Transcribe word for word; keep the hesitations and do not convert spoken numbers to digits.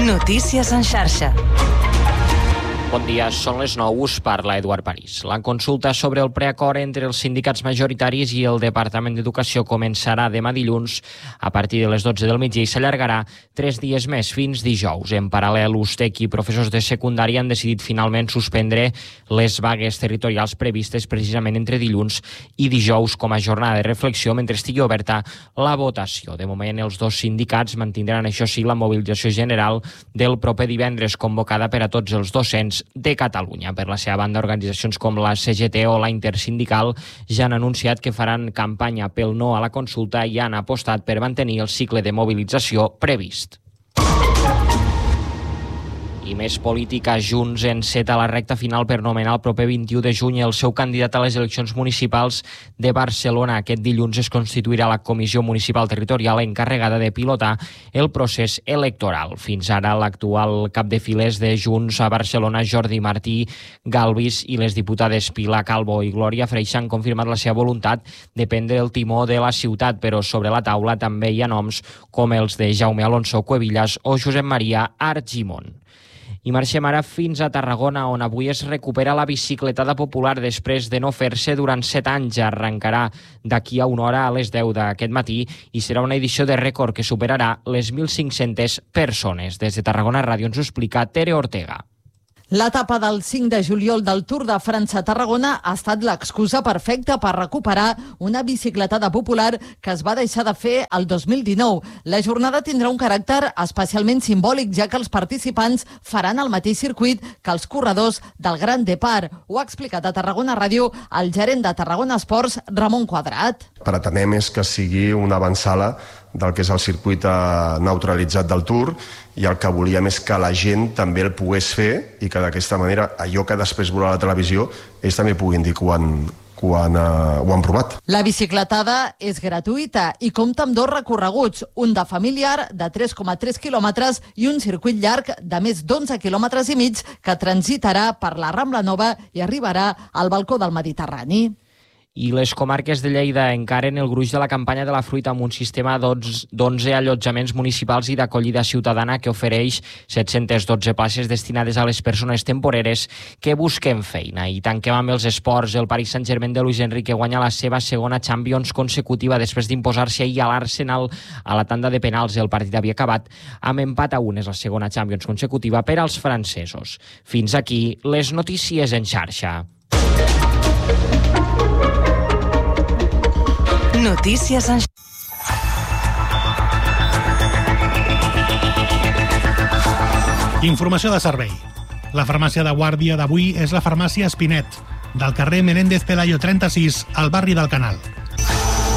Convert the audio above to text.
Notícies en xarxa. Bon dia, són les nou, us parla Eduard París. La consulta sobre el preacord entre els sindicats majoritaris i el Departament d'Educació començarà demà dilluns a partir de les dotze del migdia i s'allargarà tres dies més, fins dijous. En paral·lel, U S T E C i professors de secundària han decidit finalment suspendre les vagues territorials previstes precisament entre dilluns i dijous com a jornada de reflexió mentre estigui oberta la votació. De moment, els dos sindicats mantindran, això sí, la mobilització general del proper divendres convocada per a tots els docents de Catalunya. Per la seva banda, organitzacions com la C G T o la Intersindical ja han anunciat que faran campanya pel no a la consulta i han apostat per mantenir el cicle de mobilització previst. I més política. Junts enceta la recta final per nomenar el proper vint-i-u de juny el seu candidat a les eleccions municipals de Barcelona. Aquest dilluns es constituirà la Comissió Municipal Territorial encarregada de pilotar el procés electoral. Fins ara, l'actual cap de files de Junts a Barcelona, Jordi Martí Galvis, i les diputades Pilar Calvo i Glòria Freixa han confirmat la seva voluntat de prendre el timó de la ciutat, però sobre la taula també hi ha noms com els de Jaume Alonso Cuevillas o Josep Maria Argimon. I marxem ara fins a Tarragona, on avui es recupera la bicicletada popular després de no fer-se durant set anys. Arrencarà d'aquí a una hora a les deu d'aquest matí i serà una edició de rècord que superarà les mil cinc-centes persones. Des de Tarragona Ràdio ens ho explica Tere Ortega. L'etapa del cinc de juliol del Tour de França a Tarragona ha estat l'excusa perfecta per recuperar una bicicletada popular que es va deixar de fer el dos mil dinou. La jornada tindrà un caràcter especialment simbòlic, ja que els participants faran el mateix circuit que els corredors del Gran Depart. Ho ha explicat a Tarragona Ràdio el gerent de Tarragona Esports, Ramon Quadrat. Pretenem és que sigui una avançada del que és el circuit neutralitzat del Tour, i el que volíem és que la gent també el pogués fer i que d'aquesta manera allò que després veurà a la televisió ells també puguin dir que ho han, que ho han, uh, ho han provat. La bicicletada és gratuïta i compta amb dos recorreguts, un de familiar de tres coma tres quilòmetres i un circuit llarg de més d'onze quilòmetres i mig que transitarà per la Rambla Nova i arribarà al balcó del Mediterrani. I les comarques de Lleida encaren el gruix de la campanya de la fruita amb un sistema d'onze allotjaments municipals i d'acollida ciutadana que ofereix set-centes dotze places destinades a les persones temporeres que busquen feina. I tanquem amb els esports. El Paris Saint-Germain de Luis Enrique guanya la seva segona Champions consecutiva després d'imposar-se ahir a l'Arsenal a la tanda de penals. El partit havia acabat amb empat a un. És la segona Champions consecutiva per als francesos. Fins aquí les notícies en xarxa. Notícies en Informació de servei. La farmàcia de guàrdia d'avui és la farmàcia Espinet, del carrer Menéndez Pelayo trenta-sis, al barri del Canal.